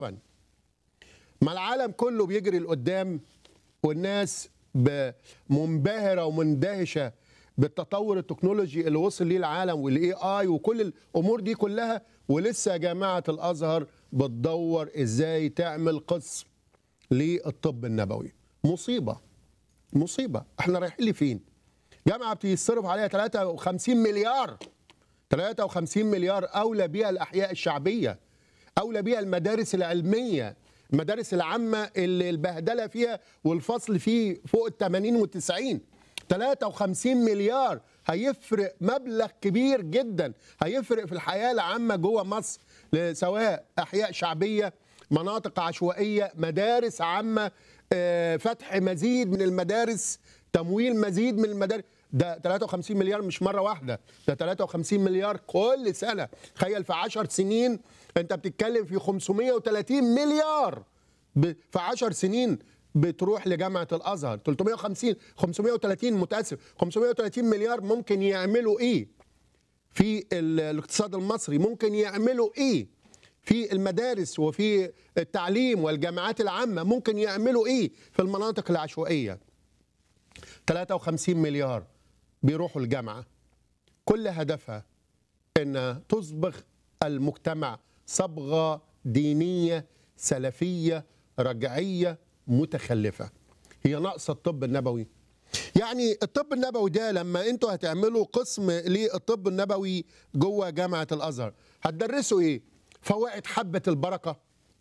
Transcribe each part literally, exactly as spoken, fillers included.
ما العالم كله بيجري لقدام والناس منبهره ومندهشه بالتطور التكنولوجي اللي وصل ليه العالم والاي اي وكل الامور دي كلها، ولسه جامعه الازهر بتدور ازاي تعمل قسم للطب النبوي. مصيبه مصيبه. احنا رايحين لفين؟ جامعه بيصرف عليها ثلاثة وخمسين مليار ثلاثة وخمسين مليار، اولى بيها الاحياء الشعبيه، اولى بيها المدارس العلميه، المدارس العامه اللي البهدله فيها والفصل فيه فوق ال ثمانين وتسعين. ثلاثة وخمسين مليار هيفرق مبلغ كبير جدا، هيفرق في الحياه العامه جوه مصر، سواء احياء شعبيه، مناطق عشوائيه، مدارس عامه، فتح مزيد من المدارس، تمويل مزيد من المدارس. ده ثلاثة وخمسين مليار مش مره واحده، ده ثلاثة وخمسين مليار كل سنه. تخيل في عشر سنين انت بتتكلم في خمسمائة وثلاثين مليار في عشر سنين بتروح لجامعه الازهر. ثلاثمائة وخمسين خمسمائة وثلاثين متاسف خمسمائة وثلاثين مليار ممكن يعملوا ايه في الاقتصاد المصري؟ ممكن يعملوا ايه في المدارس وفي التعليم والجامعات العامه؟ ممكن يعملوا ايه في المناطق العشوائيه؟ ثلاثة وخمسين مليار بيروحوا الجامعه، كل هدفها ان تصبغ المجتمع صبغه دينيه سلفيه رجعيه متخلفه. هي ناقصه الطب النبوي. يعني الطب النبوي ده لما انتوا هتعملوا قسم للطب النبوي جوه جامعه الازهر، هتدرسوا ايه؟ فوائد حبه البركه؟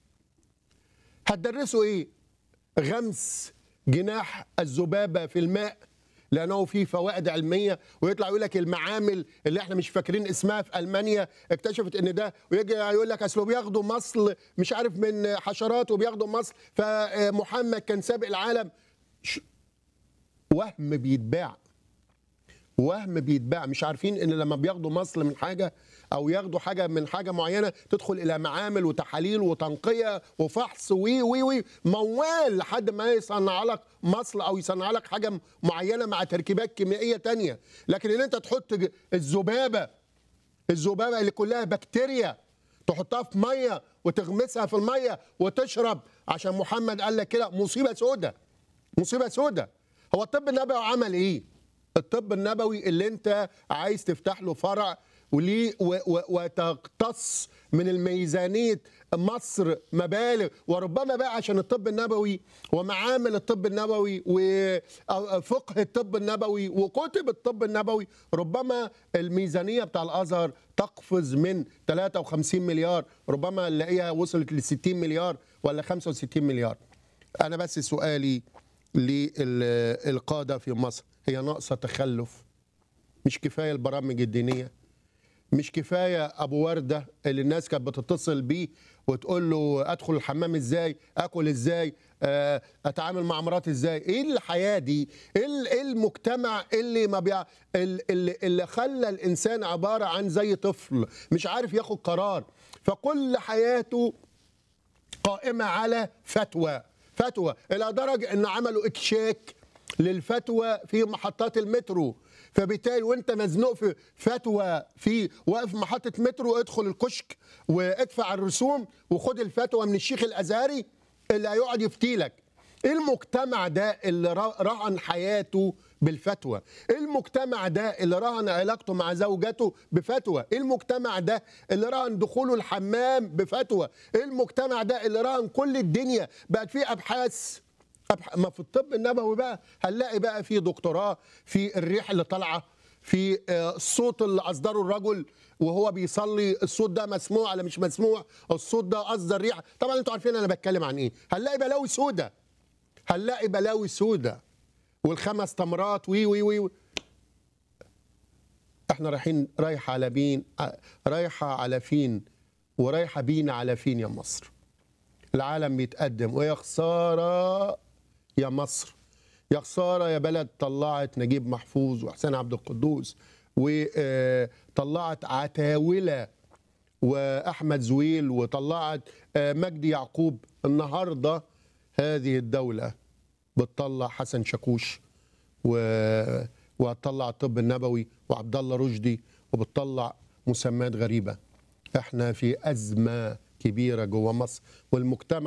هتدرسوا ايه؟ غمس جناح الذبابه في الماء لانه فيه فوائد علميه، ويطلع يقول لك المعامل اللي احنا مش فاكرين اسمها في المانيا اكتشفت ان ده، ويجي يقول لك اصل بياخدوا مصل مش عارف من حشرات وبياخدوا مصل فمحمد كان سابق العالم. وهم بيتباع، وهم بيتباع. مش عارفين ان لما بياخدوا مصل من حاجه او ياخدوا حاجه من حاجه معينه تدخل الى معامل وتحاليل وتنقيه وفحص وي وي وي موال لحد ما يصنع لك مصل او يصنع لك حاجه معينه مع تركيبات كيميائيه تانية. لكن ان انت تحط الذبابه الذبابه اللي كلها بكتيريا تحطها في ميه وتغمسها في الميه وتشرب عشان محمد قال لك كده، مصيبه سودة، مصيبه سودة. هو الطب النبوي عمل ايه؟ الطب النبوي اللي انت عايز تفتح له فرع وليه وتقتص من الميزانيه مصر مبالغ، وربما بقى عشان الطب النبوي ومعامل الطب النبوي وفقه الطب النبوي وكتب الطب النبوي، ربما الميزانيه بتاع الازهر تقفز من ثلاثة وخمسين مليار، ربما نلاقيها وصلت ل ستين مليار ولا خمسة وستين مليار. انا بس سؤالي للقاده في مصر، هي ناقصه تخلف؟ مش كفايه البرامج الدينيه؟ مش كفايه ابو ورده اللي الناس كانت بتتصل بيه وتقول له ادخل الحمام ازاي، اكل ازاي، اتعامل مع مراتي ازاي؟ ايه الحياه دي؟ ايه المجتمع اللي ما بيع... اللي, اللي خلى الانسان عباره عن زي طفل مش عارف ياخد قرار، فكل حياته قائمه على فتوى فتوى الى درجه ان عملوا اكشاك للفتوى في محطات المترو. فبالتالي وانت مزنوق في فتوى في واقف محطه مترو، ادخل الكشك وادفع الرسوم وخد الفتوى من الشيخ الازهري اللي هيقعد يفتي لك. ايه المجتمع ده اللي رهن حياته بالفتوى؟ ايه المجتمع ده اللي رهن علاقته مع زوجته بفتوى؟ ايه المجتمع ده اللي رهن دخوله الحمام بفتوى؟ ايه المجتمع ده اللي رهن كل الدنيا بقت فيه ابحاث؟ ما في الطب النبوي بقى هنلاقي بقى في دكتوراه في الريح اللي طالعه، في الصوت اللي اصدره الرجل وهو بيصلي، الصوت ده مسموع ولا مش مسموع، الصوت ده اصدر ريحه. طبعا انتوا عارفين انا بتكلم عن ايه. هنلاقي بلاوي سودة، هنلاقي بلاوي سودة والخمس تمرات وي وي وي. احنا رايحين رايحه على بين رايحه على فين ورايحه بينا على فين يا مصر؟ العالم بيتقدم، ويا خساره يا مصر، يا خساره يا بلد طلعت نجيب محفوظ وحسين عبد القدوس وطلعت عتاوله واحمد زويل وطلعت مجدي يعقوب. النهارده هذه الدوله بتطلع حسن شاكوش وهتطلع الطب النبوي وعبد الله رشدي وبتطلع مسميات غريبه. احنا في ازمه كبيره جوه مصر والمجتمع